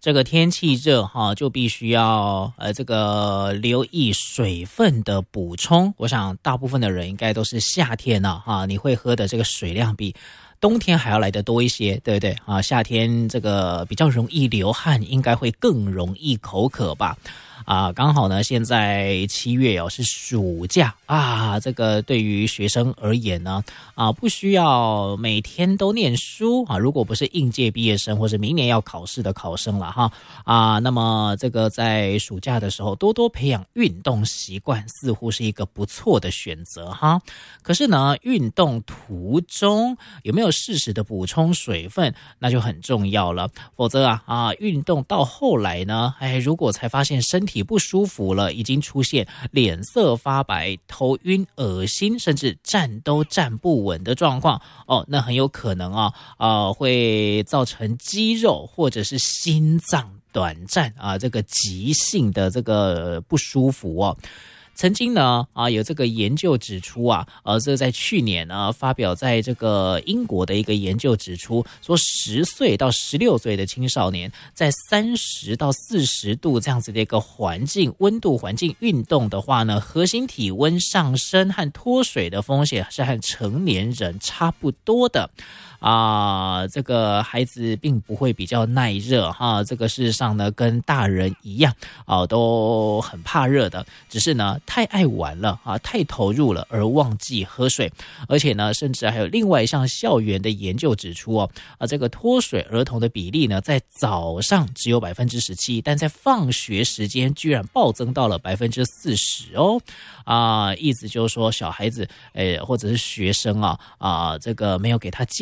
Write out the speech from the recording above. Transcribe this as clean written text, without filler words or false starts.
这个天气热哈，就必须要这个留意水分的补充。我想大部分的人应该都是夏天呢哈，你会喝的这个水量比冬天还要来得多一些，对不对啊？夏天这个比较容易流汗，应该会更容易口渴吧。刚好呢，现在7月是暑假啊，这个对于学生而言呢，不需要每天都念书啊。如果不是应届毕业生或是明年要考试的考生了哈那么这个在暑假的时候多多培养运动习惯，似乎是一个不错的选择哈。可是呢，运动途中有没有适时的补充水分，那就很重要了。否则运动到后来呢，如果才发现身体不舒服了，已经出现脸色发白、头晕、恶心，甚至站都站不稳的状况那很有可能会造成肌肉或者是心脏短暂这个急性的这个不舒服曾经呢有这个研究指出这在去年呢发表在这个英国的一个研究指出，说10岁到16岁的青少年在30到40度这样子的一个温度环境运动的话呢，核心体温上升和脱水的风险是和成年人差不多的。这个孩子并不会比较耐热这个事实上呢跟大人一样都很怕热的，只是呢太爱玩了太投入了而忘记喝水。而且呢甚至还有另外一项校园的研究指出这个脱水儿童的比例呢在早上只有 17%， 但在放学时间居然暴增到了 40%意思就是说小孩子或者是学生这个没有给他